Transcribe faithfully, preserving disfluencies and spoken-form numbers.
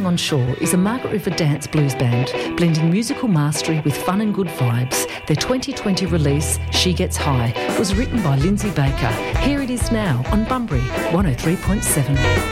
Sailing on Shore is a Margaret River dance blues band blending musical mastery with fun and good vibes. Their twenty twenty release, She Gets High, was written by Lindsay Baker. Here it is now on Bunbury one oh three point seven.